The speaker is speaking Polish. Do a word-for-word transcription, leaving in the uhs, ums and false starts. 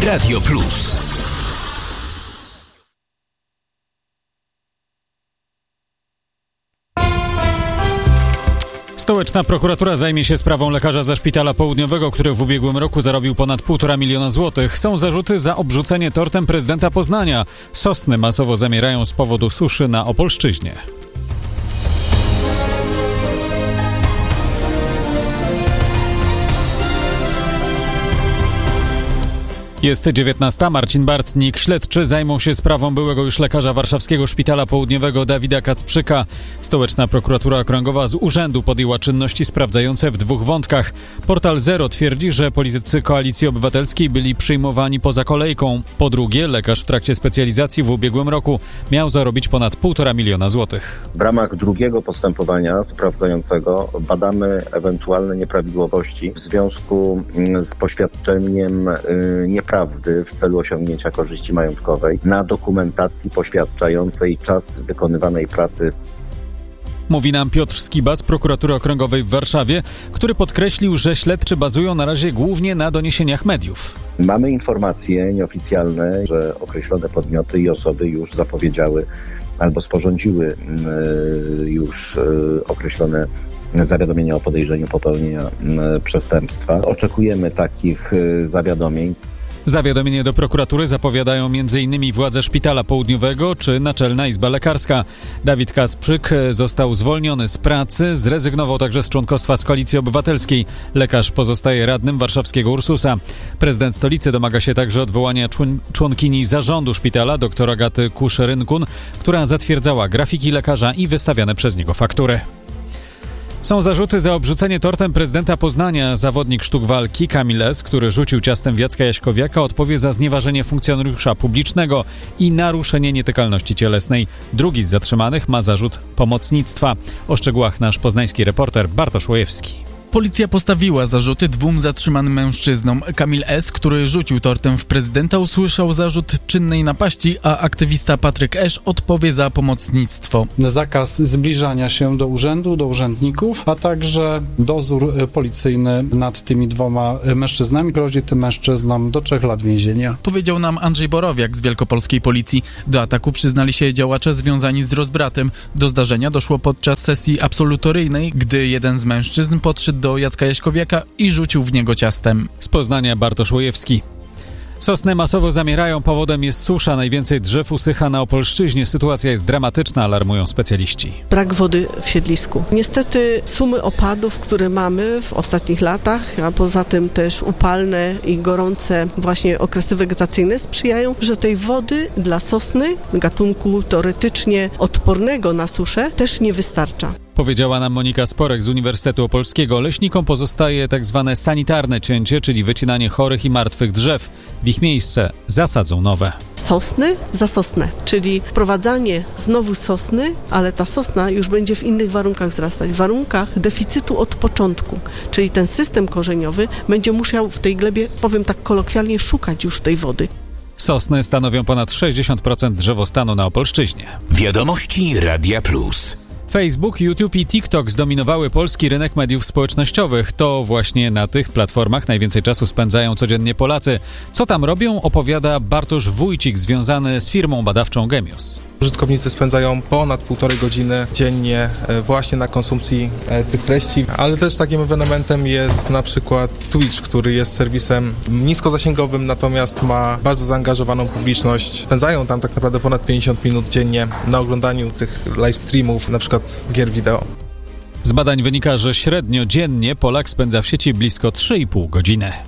Radio Plus. Stołeczna prokuratura zajmie się sprawą lekarza ze Szpitala Południowego, który w ubiegłym roku zarobił ponad półtora miliona złotych. Są zarzuty za obrzucenie tortem prezydenta Poznania. Sosny masowo zamierają z powodu suszy na Opolszczyźnie. Jest dziewiętnasta. Marcin Bartnik. Śledczy zajmą się sprawą byłego już lekarza warszawskiego Szpitala Południowego Dawida Kacprzyka. Stołeczna prokuratura okręgowa z urzędu podjęła czynności sprawdzające w dwóch wątkach. Portal Zero twierdzi, że politycy Koalicji Obywatelskiej byli przyjmowani poza kolejką. Po drugie, lekarz w trakcie specjalizacji w ubiegłym roku miał zarobić ponad półtora miliona złotych. W ramach drugiego postępowania sprawdzającego badamy ewentualne nieprawidłowości w związku z poświadczeniem nieprawidłowości prawdy w celu osiągnięcia korzyści majątkowej na dokumentacji poświadczającej czas wykonywanej pracy. Mówi nam Piotr Skiba z Prokuratury Okręgowej w Warszawie, który podkreślił, że śledczy bazują na razie głównie na doniesieniach mediów. Mamy informacje nieoficjalne, że określone podmioty i osoby już zapowiedziały albo sporządziły już określone zawiadomienia o podejrzeniu popełnienia przestępstwa. Oczekujemy takich zawiadomień. Zawiadomienie do prokuratury zapowiadają m.in. władze Szpitala Południowego czy Naczelna Izba Lekarska. Dawid Kacprzyk został zwolniony z pracy, zrezygnował także z członkostwa z Koalicji Obywatelskiej. Lekarz pozostaje radnym warszawskiego Ursusa. Prezydent stolicy domaga się także odwołania człon- członkini zarządu szpitala, dr Agaty Kusz-Rynkun, która zatwierdzała grafiki lekarza i wystawiane przez niego faktury. Są zarzuty za obrzucenie tortem prezydenta Poznania. Zawodnik sztuk walki Kamil S., który rzucił ciastem w Jacka Jaśkowiaka, odpowie za znieważenie funkcjonariusza publicznego i naruszenie nietykalności cielesnej. Drugi z zatrzymanych ma zarzut pomocnictwa. O szczegółach nasz poznański reporter Bartosz Łojewski. Policja postawiła zarzuty dwóm zatrzymanym mężczyznom. Kamil S., który rzucił tortem w prezydenta, usłyszał zarzut czynnej napaści, a aktywista Patryk Esz odpowie za pomocnictwo. Zakaz zbliżania się do urzędu, do urzędników, a także dozór policyjny nad tymi dwoma mężczyznami. Grozi tym mężczyznom do trzech lat więzienia. Powiedział nam Andrzej Borowiak z wielkopolskiej policji. Do ataku przyznali się działacze związani z rozbratem. Do zdarzenia doszło podczas sesji absolutoryjnej, gdy jeden z mężczyzn podszedł do Jacka Jaśkowiaka i rzucił w niego ciastem. Z Poznania Bartosz Łojewski. Sosny masowo zamierają, powodem jest susza. Najwięcej drzew usycha na Opolszczyźnie. Sytuacja jest dramatyczna, alarmują specjaliści. Brak wody w siedlisku. Niestety sumy opadów, które mamy w ostatnich latach, a poza tym też upalne i gorące właśnie okresy wegetacyjne sprzyjają, że tej wody dla sosny, gatunku teoretycznie odpornego na suszę, też nie wystarcza. Powiedziała nam Monika Sporek z Uniwersytetu Opolskiego. Leśnikom pozostaje tak zwane sanitarne cięcie, czyli wycinanie chorych i martwych drzew. W ich miejsce zasadzą nowe. Sosny za sosnę, czyli wprowadzanie znowu sosny, ale ta sosna już będzie w innych warunkach wzrastać, w warunkach deficytu od początku, czyli ten system korzeniowy będzie musiał w tej glebie, powiem tak kolokwialnie, szukać już tej wody. Sosny stanowią ponad sześćdziesiąt procent drzewostanu na Opolszczyźnie. Wiadomości Radia Plus. Facebook, YouTube i TikTok zdominowały polski rynek mediów społecznościowych. To właśnie na tych platformach najwięcej czasu spędzają codziennie Polacy. Co tam robią, opowiada Bartosz Wójcik, związany z firmą badawczą Gemius. Użytkownicy spędzają ponad półtorej godziny dziennie właśnie na konsumpcji tych treści, ale też takim ewenementem jest na przykład Twitch, który jest serwisem niskozasięgowym, natomiast ma bardzo zaangażowaną publiczność. Spędzają tam tak naprawdę ponad pięćdziesiąt minut dziennie na oglądaniu tych live streamów, na przykład gier wideo. Z badań wynika, że średnio dziennie Polak spędza w sieci blisko trzy i pół godziny.